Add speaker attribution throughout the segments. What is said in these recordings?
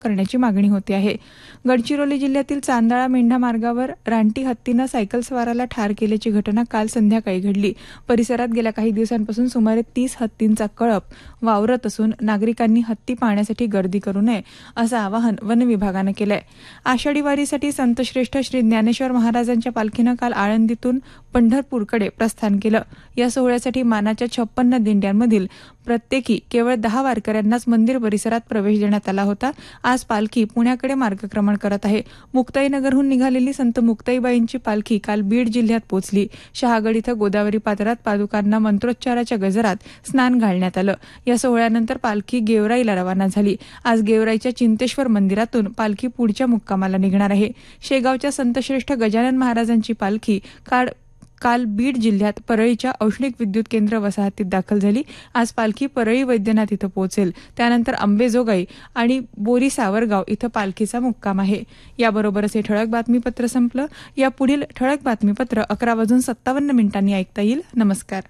Speaker 1: करण्याची मागणी होती आहे. गडचिरोली जिल्ह्यातील चांदळा मेंढा मार्गावर रानटी हत्तीनं सायकल स्वाराला ठार केल्याची घटना काल संध्याकाळी घडली. परिसरात गेल्या काही दिवसांपासून सुमारे 30 हत्तींचा कळप वावरत असून नागरिकांनी हत्ती पाहण्यासाठी गर्दी करू नये असं आवाहन वन विभागानं केलंय. आषाढी वारीसाठी संतश्रेष्ठ श्री ज्ञानेश्वर महाराजांच्या पालखीनं काल आळंदीतून पंढरपूरकडे प्रस्थान केलं. या सोहळ्यासाठी मानाच्या 56 दिंड्यांमधील प्रत्येकी केवळ 10 वारकऱ्यांनाच मंदिर परिसरात प्रवेश देण्यात आला होता. आज पालखी पुण्याकडे मार्गक्रमण करत आहे. मुक्ताईनगरहून निघालेली संत मुक्ताईबाईंची पालखी काल बीड जिल्ह्यात पोहोचली. शहागड इथं गोदावरी पात्रात पादुकांना मंत्रोच्चाराच्या गजरात स्नान घालण्यात आलं. या सोहळ्यानंतर पालखी गेवराईला रवाना झाली. आज गेवराईच्या चिंतेश्वर मंदिरातून पालखी पुढच्या मुक्कामाला निघणार आहे. शेगावच्या संतश्रेष्ठ गजानन महाराजांची पालखी काल बीड जिल्ह्यात परळीच्या औष्णिक विद्युत केंद्र वसाहतीत दाखल झाली. आज पालखी परळी वैद्यनाथ इथं पोहोचेल. त्यानंतर अंबेजोगाई आणि बोरी सावरगाव इथं पालखीचा मुक्काम आहे. याबरोबरच हे ठळक बातमीपत्र संपलं. या पुढील ठळक बातमीपत्र 11:57 ऐकता येईल. नमस्कार.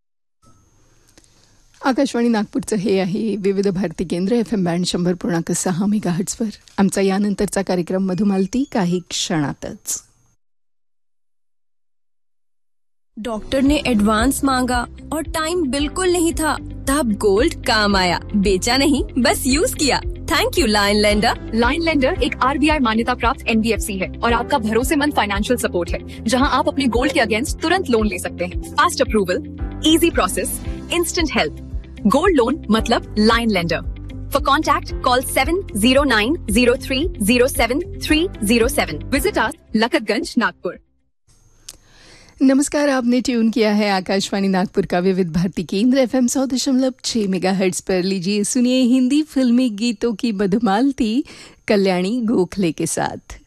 Speaker 2: आकाशवाणी नागपूरचं हे आहे विविध भारती केंद्र FM बँड 100.6 मेगाहर्ट्झवर. आमचा यानंतरचा कार्यक्रम मधुमालती काही क्षणातच.
Speaker 3: डॉक्टर ने एडवांस मांगा और टाइम बिल्कुल नहीं था. तब गोल्ड काम आया. बेचा नहीं, बस use KIA. Thank you lion lender.
Speaker 4: Lion lender एक RBI मान्यता प्राप्त NBFC है और आपका भरोसेमंद फाइनेंशियल सपोर्ट है, जहां आप अपने गोल्ड के अगेंस्ट तुरंत लोन ले सकते हैं. Fast approval, easy process, instant help. Gold loan मतलब lion lender. For contact, call 70990307 Visit us, लखतगंज, Nagpur.
Speaker 2: नमस्कार, आपने ट्यून किया है आकाशवाणी नागपुर का विविध भारती केंद्र FM 100.6 मेगाहर्ट्ज पर. लीजिए सुनिए हिंदी फिल्मी गीतों की मधुमालती कल्याणी गोखले के साथ.